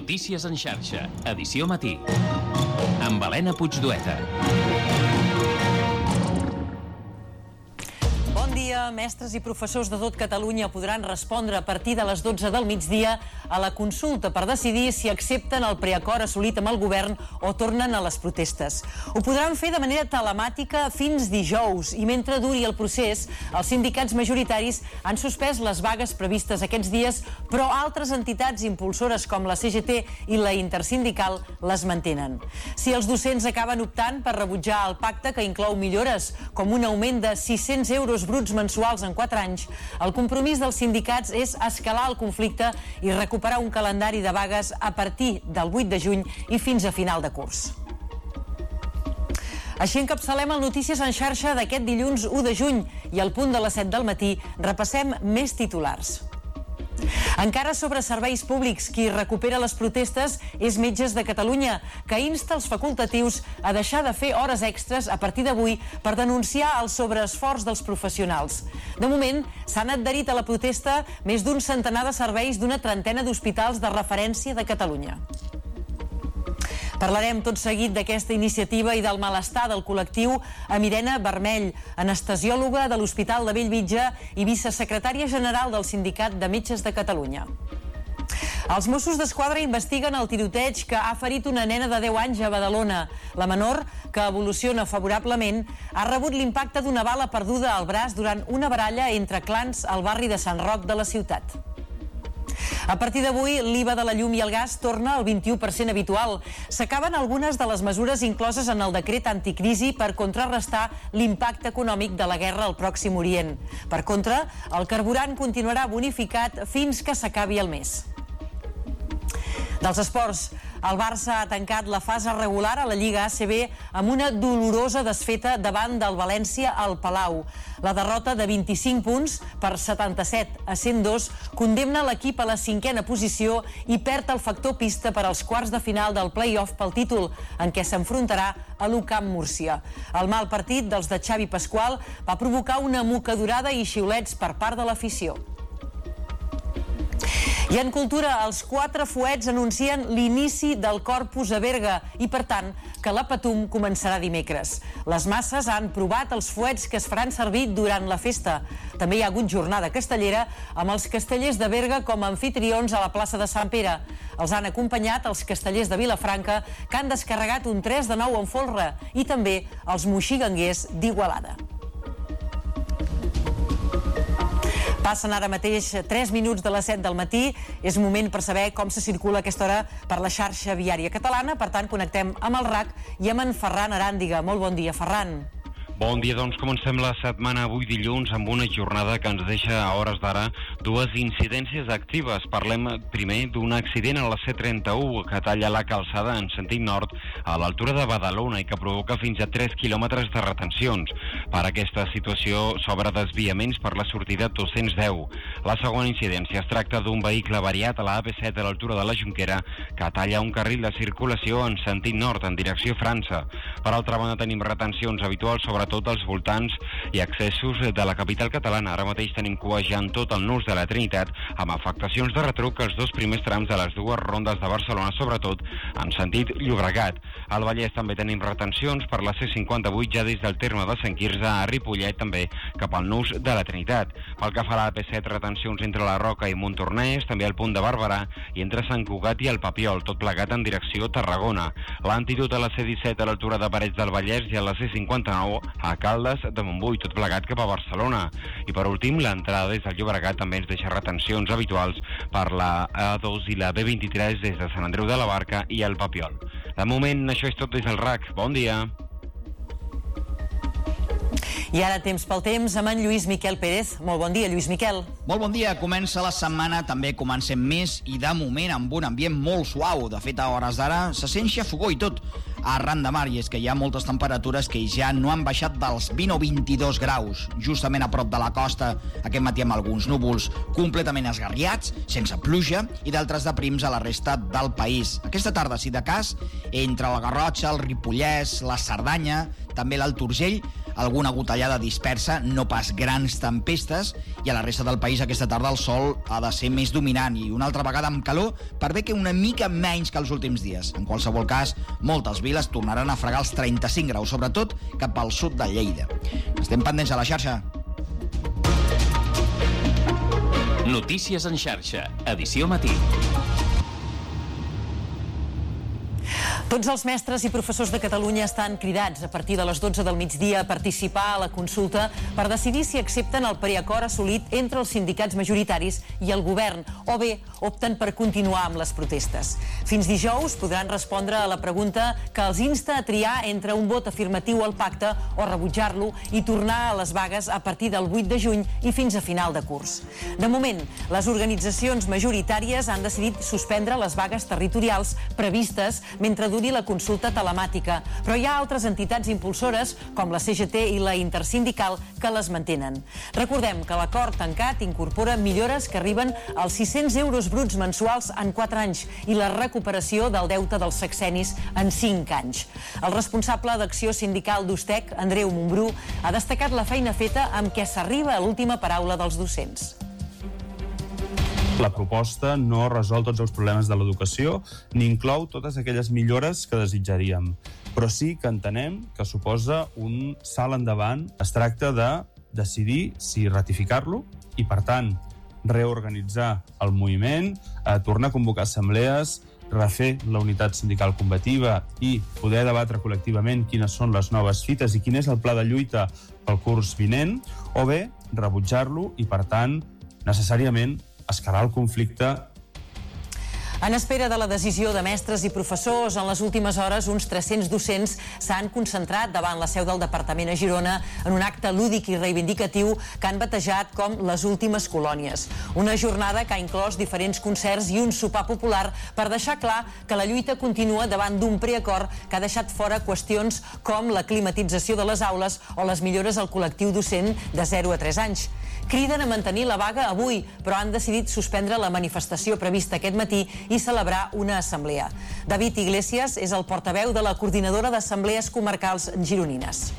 Notícies en xarxa, edició matí, amb Helena Puigdueta. Bon dia. Mestres i professors de tot Catalunya podran respondre a partir de les 12 del migdia a la consulta per decidir si accepten el preacord assolit amb el govern o tornen a les protestes. Ho podran fer de manera telemàtica fins dijous i mentre duri el procés, els sindicats majoritaris han suspès les vagues previstes aquests dies, però altres entitats impulsores com la CGT i la Intersindical les mantenen. Si els docents acaben optant per rebutjar el pacte que inclou millores com un augment de 600 euros bruts mensuals en 4 anys, el compromís dels sindicats és escalar el conflicte i recuperar un calendari de vagues a partir del 8 de juny i fins a final de curs. Així encapçalem el Notícies en xarxa d'aquest dilluns 1 de juny i al punt de les 7 del matí repassem més titulars. Encara sobre serveis públics, qui recupera les protestes és Metges de Catalunya, que insta els facultatius a deixar de fer hores extres a partir d'avui per denunciar el sobreesforç dels professionals. De moment, s'han adherit a la protesta més d'un centenar de serveis d'una trentena d'hospitals de referència de Catalunya. Parlarem tot seguit d'aquesta iniciativa i del malestar del col·lectiu amb Irene Vermell, anestesiòloga de l'Hospital de Bellvitge i vicesecretària general del Sindicat de Metges de Catalunya. Els Mossos d'Esquadra investiguen el tiroteig que ha ferit una nena de 10 anys a Badalona. La menor, que evoluciona favorablement, ha rebut l'impacte d'una bala perduda al braç durant una baralla entre clans al barri de Sant Roc de la ciutat. A partir d'avui, l'IVA de la llum i el gas torna al 21% habitual. S'acaben algunes de les mesures incloses en el decret anticrisi per contrarrestar l'impacte econòmic de la guerra al Pròxim Orient. Per contra, el carburant continuarà bonificat fins que s'acabi el mes. Dels esports, el Barça ha tancat la fase regular a la Lliga ACB amb una dolorosa desfeta davant del València al Palau. La derrota de 25 punts per 77 a 102 condemna l'equip a la 5a posició i perd el factor pista per als quarts de final del play-off pel títol, en què s'enfrontarà a l'UCAM Múrcia. El mal partit dels de Xavi Pasqual va provocar una mocadurada i xiulets per part de l'afició. I en cultura, els 4 fuets anuncien l'inici del Corpus a Berga i, per tant, que la Patum començarà dimecres. Les masses han provat els fuets que es faran servir durant la festa. També hi ha hagut jornada castellera amb els castellers de Berga com a anfitrions a la plaça de Sant Pere. Els han acompanyat els castellers de Vilafranca, que han descarregat un 3 de 9 en folre, i també els moxiganguers d'Igualada. Passen ara mateix 3 minuts de les 7 del matí. És moment per saber com se circula a aquesta hora per la xarxa viària catalana. Per tant, connectem amb el RAC i amb en Ferran Aràndiga. Molt bon dia, Ferran. Bon dia, doncs comencem la setmana avui dilluns amb una jornada que ens deixa a hores d'ara 2 incidències actives. Parlem primer d'un accident a la C31 que talla la calçada en sentit nord a l'altura de Badalona i que provoca fins a 3 quilòmetres de retencions. Per aquesta situació s'obre desviaments per la sortida 210. La segona incidència es tracta d'un vehicle variat a la AP7 a l'altura de la Jonquera que talla un carril de circulació en sentit nord en direcció a França. Per altra banda tenim retencions habituals sobretot als voltants i accessos de la capital catalana. Ara mateix tenim cuejant tot el nus de la Trinitat amb afectacions de retruc als 2 primers trams de les 2 rondes de Barcelona, sobretot en sentit Llobregat. Al Vallès també tenim retencions per la C58 ja des del terme de Sant Quirze a Ripollet, també cap al nus de la Trinitat. Pel que fa a la AP7, retencions entre la Roca i Montornès, també al punt de Barberà i entre Sant Cugat i el Papiol, tot plegat en direcció Tarragona. L'antídot a la C17 a l'altura de Parets del Vallès i a la C59 a Caldes de Montbui, tot plegat cap a Barcelona. I per últim, l'entrada des del Llobregat també ens deixa retencions habituals per la A2 i la B23 des de Sant Andreu de la Barca i el Papiol. De moment, això és tot des del RAC. Bon dia. I ara temps pel temps amb en Lluís Miquel Pérez. Molt bon dia, Lluís Miquel. Molt bon dia. Comença la setmana, també comencem més i de moment amb un ambient molt suau. De fet, a hores d'ara se sent xafogó i tot arran de mar, i és que hi ha moltes temperatures que ja no han baixat dels 20 o 22 graus. Justament a prop de la costa, aquest matí amb alguns núvols completament esgarriats, sense pluja, i d'altres de prims a la resta del país. Aquesta tarda, si de cas, entre la Garrotxa, el Ripollès, la Cerdanya, també l'Alt Urgell, alguna gotellada dispersa, no pas grans tempestes, i a la resta del país aquesta tarda el sol ha de ser més dominant i una altra vegada amb calor per bé que una mica menys que els últims dies. En qualsevol cas, moltes viles tornaran a fregar els 35 graus, sobretot cap al sud de Lleida. Estem pendents a la xarxa. Notícies en xarxa, edició matí. Tots els mestres i professors de Catalunya estan cridats a partir de les 12 del migdia a participar a la consulta per decidir si accepten el preacord assolit entre els sindicats majoritaris i el govern, o bé opten per continuar amb les protestes. Fins dijous podran respondre a la pregunta que els insta a triar entre un vot afirmatiu al pacte o rebutjar-lo i tornar a les vagues a partir del 8 de juny i fins a final de curs. De moment, les organitzacions majoritàries han decidit suspendre les vagues territorials previstes mentre duri la consulta telemàtica, però hi ha altres entitats impulsores, com la CGT i la Intersindical, que les mantenen. Recordem que l'acord tancat incorpora millores que arriben als 600 euros bruts mensuals en 4 anys i la recuperació del deute dels sexennis en 5 anys. El responsable d'Acció Sindical d'Ustec, Andreu Montbrú, ha destacat la feina feta amb què s'arriba a l'última paraula dels docents. La proposta no resol tots els problemes de l'educació ni inclou totes aquelles millores que desitjaríem, però sí que entenem que suposa un salt endavant. Es tracta de decidir si ratificar-lo i, per tant, reorganitzar el moviment, tornar a convocar assemblees, refer la unitat sindical combativa i poder debatre col·lectivament quines són les noves fites i quin és el pla de lluita pel curs vinent, o bé rebutjar-lo i, per tant, necessàriament escalar el conflicte. En espera de la decisió de mestres i professors, en les últimes hores uns 300 docents s'han concentrat davant la seu del departament a Girona en un acte lúdic i reivindicatiu que han batejat com les últimes colònies. Una jornada que ha inclòs diferents concerts i un sopar popular per deixar clar que la lluita continua davant d'un preacord que ha deixat fora qüestions com la climatització de les aules o les millores al col·lectiu docent de 0 a 3 anys. Criden a mantenir la vaga avui, però han decidit suspendre la manifestació prevista aquest matí i celebrar una assemblea. David Iglesias és el portaveu de la coordinadora d'assemblees comarcals gironines.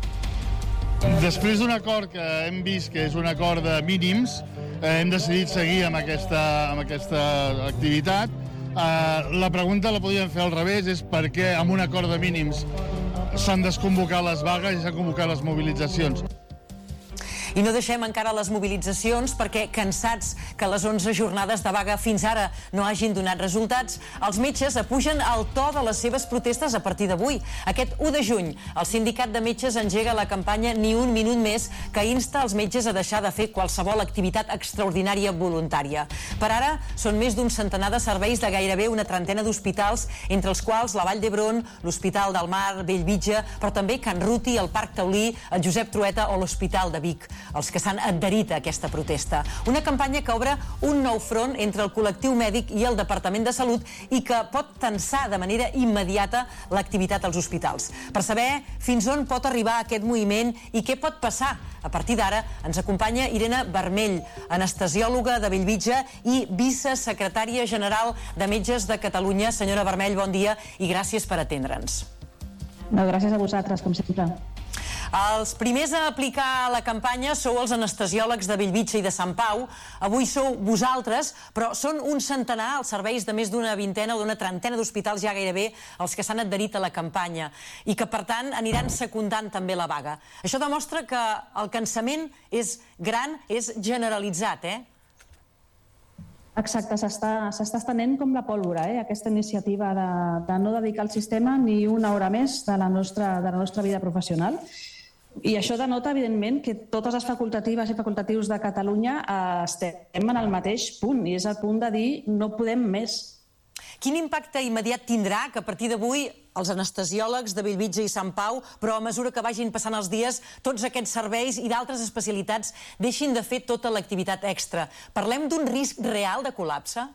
Després d'un acord que hem vist que és un acord de mínims, hem decidit seguir amb aquesta activitat. La pregunta la podíem fer al revés, és per què amb un acord de mínims s'han desconvocat les vagues i s'han convocat les mobilitzacions. I no deixem encara les mobilitzacions perquè, cansats que les 11 jornades de vaga fins ara no hagin donat resultats, els metges apugen el to de les seves protestes a partir d'avui. Aquest 1 de juny, el sindicat de metges engega la campanya Ni un minut més, que insta els metges a deixar de fer qualsevol activitat extraordinària voluntària. Per ara, són més d'un centenar de serveis de gairebé una trentena d'hospitals, entre els quals la Vall d'Hebron, l'Hospital del Mar, Bellvitge, però també Can Ruti, el Parc Taulí, el Josep Trueta o l'Hospital de Vic, els que s'han adherit a aquesta protesta. Una campanya que obre un nou front entre el col·lectiu mèdic i el Departament de Salut i que pot tensar de manera immediata l'activitat als hospitals. Per saber fins on pot arribar aquest moviment i què pot passar, a partir d'ara ens acompanya Irene Vermell, anestesiòloga de Bellvitge i vicesecretària general de Metges de Catalunya. Senyora Vermell, bon dia i gràcies per atendre'ns. No, gràcies a vosaltres, com sempre. Els primers a aplicar la campanya sou els anestesiòlegs de Bellvitge i de Sant Pau. Avui sou vosaltres, però són un centenar als serveis de més d'una vintena o d'una trentena d'hospitals ja gairebé els que s'han adherit a la campanya i que, per tant, aniran secundant també la vaga. Això demostra que el cansament és gran, és generalitzat, Exacte, s'està estenent com la pólvora, aquesta iniciativa de no dedicar al sistema ni una hora més de la nostra vida professional. I això denota, evidentment, que totes les facultatives i facultatius de Catalunya estem en el mateix punt, i és el punt de dir no podem més. Quin impacte immediat tindrà que a partir d'avui els anestesiòlegs de Bellvitge i Sant Pau, però a mesura que vagin passant els dies, tots aquests serveis i d'altres especialitats deixin de fer tota l'activitat extra? Parlem d'un risc real de col·lapse?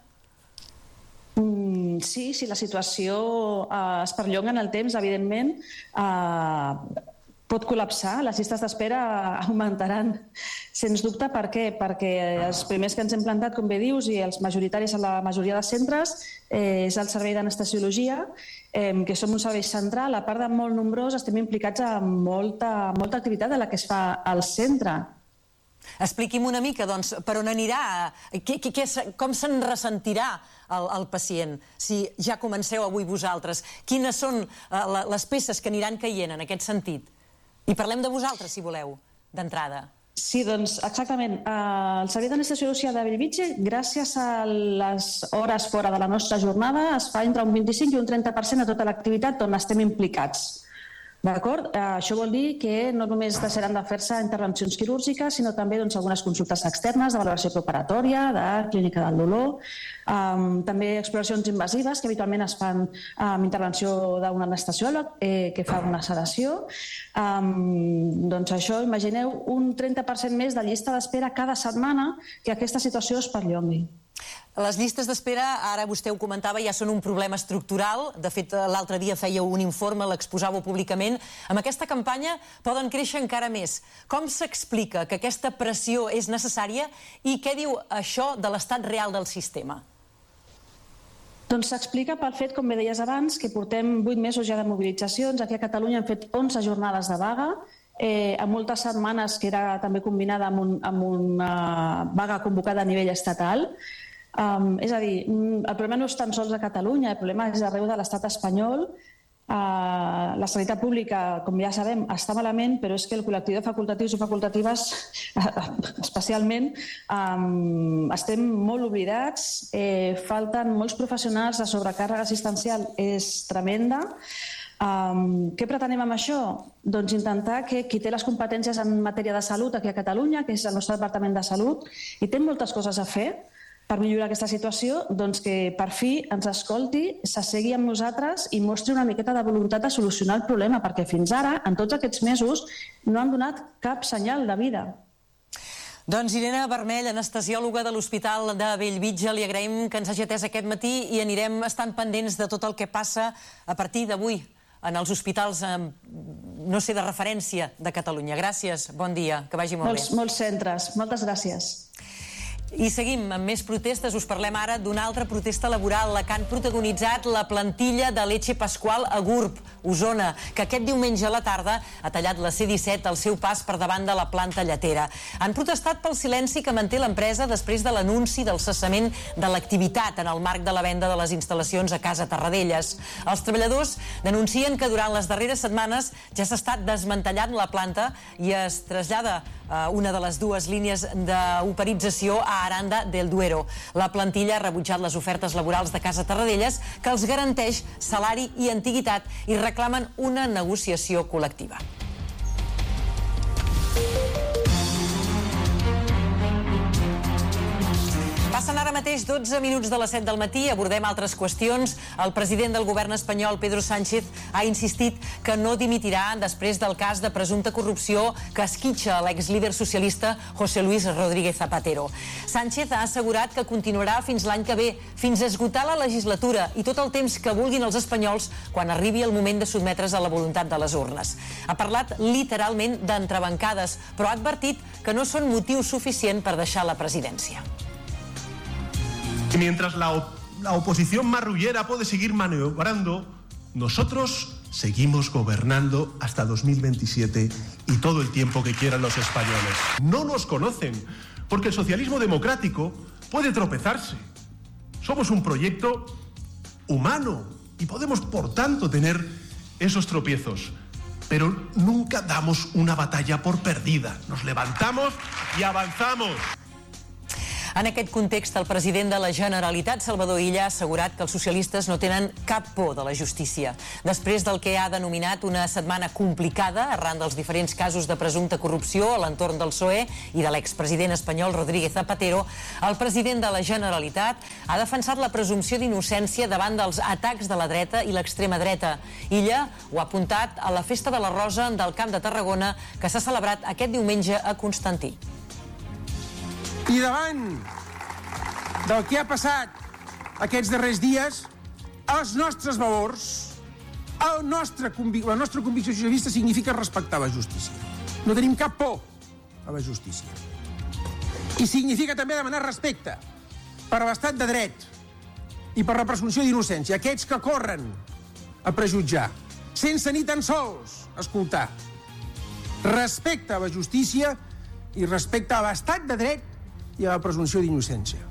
Sí, si la situació es perllonga en el temps, evidentment, pot col·lapsar, les llistes d'espera augmentaran, sens dubte. Per què? Perquè els primers que ens hem plantat, com bé dius, i els majoritaris a la majoria de centres, és el servei d'anestesiologia, que som un servei central. A part de molt nombrós, estem implicats en molta activitat de la que es fa al centre. Expliqui'm una mica, doncs, per on anirà, com se'n ressentirà el pacient, si ja comenceu avui vosaltres. Quines són les peces que aniran caient en aquest sentit? I parlem de vosaltres, si voleu, d'entrada. Sí, doncs, exactament. El servei d'anestesiologia de Bellvitge, gràcies a les hores fora de la nostra jornada, es fa entre un 25 i un 30% de tota l'activitat on estem implicats. D'acord? Això vol dir que no només deixaran de fer-se intervencions quirúrgiques, sinó també algunes consultes externes de valoració preparatòria, de clínica del dolor, també exploracions invasives que habitualment es fan amb intervenció d'un anestesiòleg que fa una sedació. Doncs això, imagineu, un 30% més de llista d'espera cada setmana que aquesta situació es perllongui. Les llistes d'espera, ara vostè ho comentava, ja són un problema estructural. De fet, l'altre dia fèieu un informe, l'exposàveu públicament. Amb aquesta campanya poden créixer encara més. Com s'explica que aquesta pressió és necessària i què diu això de l'estat real del sistema? Doncs s'explica pel fet, com bé deies abans, que portem 8 mesos ja de mobilitzacions. Aquí a Catalunya hem fet 11 jornades de vaga, en moltes setmanes que era també combinada amb una vaga convocada a nivell estatal. És a dir, el problema no és tan sols a Catalunya, el problema és arreu de l'estat espanyol. La sanitat pública, com ja sabem, està malament, però és que el col·lectiu de facultatius i facultatives, especialment, estem molt oblidats, falten molts professionals, la sobrecàrrega assistencial és tremenda. Què pretenem amb això? Doncs intentar que qui té les competències en matèria de salut aquí a Catalunya, que és el nostre Departament de Salut, i té moltes coses a fer per millorar aquesta situació, doncs que per fi ens escolti, s'assegui amb nosaltres i mostri una miqueta de voluntat de solucionar el problema, perquè fins ara, en tots aquests mesos, no han donat cap senyal de vida. Doncs Irene Vermell, anestesiòloga de l'Hospital de Bellvitge, li agraïm que ens hagi atès aquest matí i anirem estant pendents de tot el que passa a partir d'avui en els hospitals, no sé, de referència de Catalunya. Gràcies, bon dia, que vagi molt bé. Molts centres, moltes gràcies. I seguim amb més protestes. Us parlem ara d'una altra protesta laboral, la que han protagonitzat la plantilla de Leche Pascual a Gurb, Osona, que aquest diumenge a la tarda ha tallat la C-17 al seu pas per davant de la planta lletera. Han protestat pel silenci que manté l'empresa després de l'anunci del cessament de l'activitat en el marc de la venda de les instal·lacions a Casa Tarradellas. Els treballadors denuncien que durant les darreres setmanes ja s'ha estat desmantellant la planta i es trasllada una de les dues línies d'operització a Aranda del Duero. La plantilla ha rebutjat les ofertes laborals de Casa Tarradellas, que els garanteix salari i antiguitat, i reclamen una negociació col·lectiva. Passen ara mateix 12 minuts de les 7 del matí, abordem altres qüestions. El president del govern espanyol, Pedro Sánchez, ha insistit que no dimitirà després del cas de presumpta corrupció que esquitxa l'exlíder socialista José Luis Rodríguez Zapatero. Sánchez ha assegurat que continuarà fins l'any que ve, fins a esgotar la legislatura i tot el temps que vulguin els espanyols quan arribi el moment de sotmetre's a la voluntat de les urnes. Ha parlat literalment d'entrebancades, però ha advertit que no són motiu suficient per deixar la presidència. Y mientras la oposición marrullera puede seguir maniobrando, nosotros seguimos gobernando hasta 2027 y todo el tiempo que quieran los españoles. No nos conocen, porque el socialismo democrático puede tropezarse. Somos un proyecto humano y podemos, por tanto, tener esos tropiezos. Pero nunca damos una batalla por perdida. Nos levantamos y avanzamos. En aquest context, el president de la Generalitat, Salvador Illa, ha assegurat que els socialistes no tenen cap por de la justícia. Després del que ha denominat una setmana complicada arran dels diferents casos de presumpta corrupció a l'entorn del PSOE i de l'expresident espanyol Rodríguez Zapatero, el president de la Generalitat ha defensat la presumpció d'innocència davant dels atacs de la dreta i l'extrema dreta. Illa ho ha apuntat a la Festa de la Rosa del Camp de Tarragona, que s'ha celebrat aquest diumenge a Constantí. I davant del que ha passat aquests darrers dies, els nostres valors, La nostra convicció socialista significa respectar la justícia. No tenim cap por a la justícia. I significa també demanar respecte per a l'estat de dret i per la presumpció d'innocència. Aquests que corren a prejutjar, sense ni tan sols escoltar. Respecte a la justícia i respecte a l'estat de dret i a la presumpció d'innocència.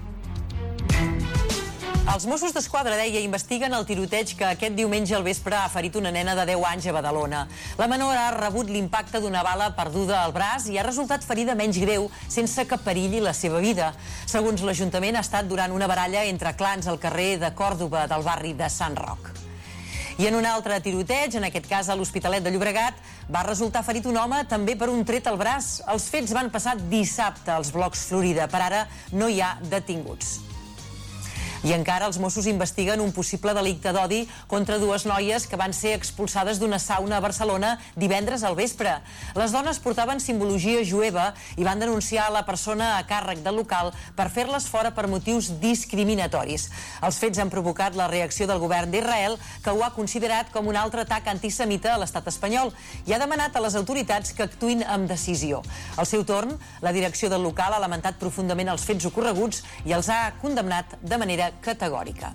Els Mossos d'Esquadra, deia, investiguen el tiroteig que aquest diumenge al vespre ha ferit una nena de 10 anys a Badalona. La menor ha rebut l'impacte d'una bala perduda al braç i ha resultat ferida menys greu, sense que perilli la seva vida. Segons l'Ajuntament, ha estat durant una baralla entre clans al carrer de Còrdova del barri de Sant Roc. I en un altre tiroteig, en aquest cas a l'Hospitalet de Llobregat, va resultar ferit un home també per un tret al braç. Els fets van passar dissabte als blocs Florida. Per ara no hi ha detinguts. I encara els Mossos investiguen un possible delicte d'odi contra dues noies que van ser expulsades d'una sauna a Barcelona divendres al vespre. Les dones portaven simbologia jueva i van denunciar la persona a càrrec del local per fer-les fora per motius discriminatoris. Els fets han provocat la reacció del govern d'Israel, que ho ha considerat com un altre atac antisemita a l'estat espanyol i ha demanat a les autoritats que actuïn amb decisió. Al seu torn, la direcció del local ha lamentat profundament els fets ocorreguts i els ha condemnat de manera categòrica.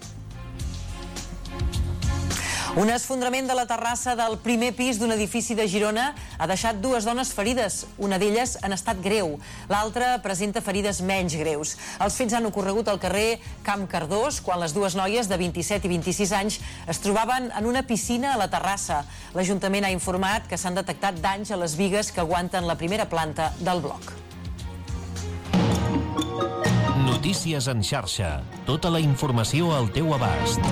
Un esfondrament de la terrassa del primer pis d'un edifici de Girona ha deixat dues dones ferides, una d'elles en estat greu, l'altra presenta ferides menys greus. Els fets han ocorregut al carrer Camp Cardós, quan les dues noies de 27 i 26 anys es trobaven en una piscina a la terrassa. L'Ajuntament ha informat que s'han detectat danys a les bigues que aguanten la primera planta del bloc. Notícies en xarxa. Tota la informació al teu abast.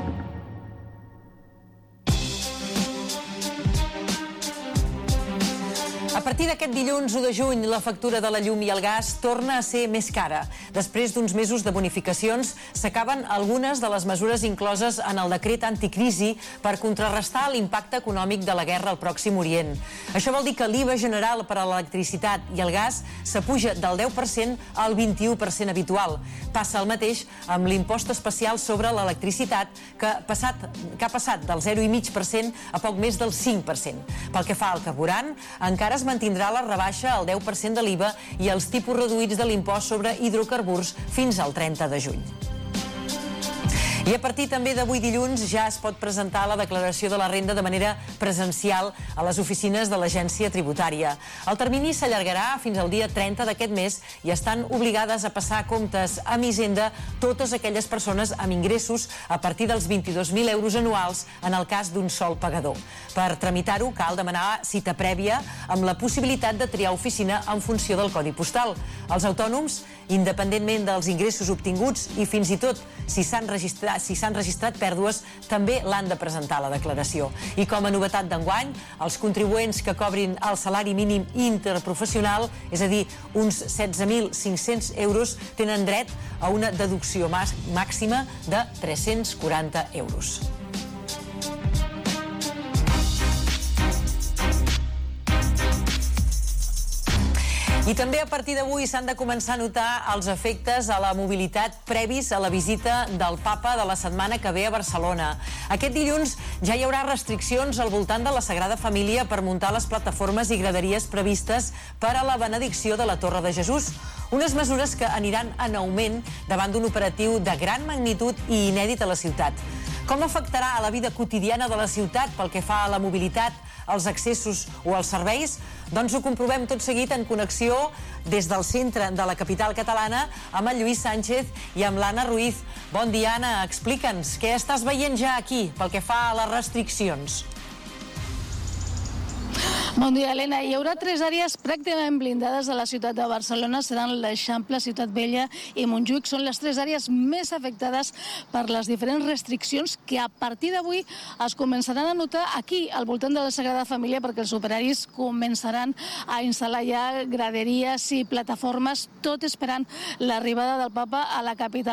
A partir d'aquest dilluns 1 de juny, la factura de la llum i el gas torna a ser més cara. Després d'uns mesos de bonificacions, s'acaben algunes de les mesures incloses en el decret anticrisi per contrarrestar l'impacte econòmic de la guerra al Pròxim Orient. Això vol dir que l'IVA general per a l'electricitat i el gas s'apuja del 10% al 21% habitual. Passa el mateix amb l'impost especial sobre l'electricitat, que ha passat del 0,5% a poc més del 5%. Pel que fa al carburant, encara es mantindrà la rebaixa al 10% de l'IVA i els tipus reduïts de l'impost sobre hidrocarburs fins al 30 de juny. I a partir també d'avui dilluns ja es pot presentar la declaració de la renda de manera presencial a les oficines de l'Agència Tributària. El termini s'allargarà fins al dia 30 d'aquest mes i estan obligades a passar comptes amb Hisenda totes aquelles persones amb ingressos a partir dels 22.000 euros anuals en el cas d'un sol pagador. Per tramitar-ho cal demanar cita prèvia amb la possibilitat de triar oficina en funció del codi postal. Els autònoms, independentment dels ingressos obtinguts i fins i tot si s'han registrat pèrdues, també l'han de presentar a la declaració. I com a novetat d'enguany, els contribuents que cobrin el salari mínim interprofessional, és a dir, uns 16.500 euros, tenen dret a una deducció màxima de 340 euros. I també a partir d'avui s'han de començar a notar els efectes a la mobilitat previs a la visita del papa de la setmana que ve a Barcelona. Aquest dilluns ja hi haurà restriccions al voltant de la Sagrada Família per muntar les plataformes i graderies previstes per a la benedicció de la Torre de Jesús. Unes mesures que aniran en augment davant d'un operatiu de gran magnitud i inèdit a la ciutat. Com afectarà a la vida quotidiana de la ciutat pel que fa a la mobilitat, els accessos o els serveis? Doncs ho comprovem tot seguit en connexió des del centre de la capital catalana amb el Lluís Sánchez i amb l'Anna Ruiz. Bon dia, Anna. Explica'ns, què estàs veient ja aquí pel que fa a les restriccions? Bon dia, Helena. Hi haurà 3 àrees pràcticament blindades a la ciutat de Barcelona. Seran l'Eixample, Ciutat Vella i Montjuïc. Són les 3 àrees més afectades per les diferents restriccions que a partir d'avui es començaran a notar aquí, al voltant de la Sagrada Família, perquè els operaris començaran a instal·lar ja graderies i plataformes, tot esperant l'arribada del papa a la capital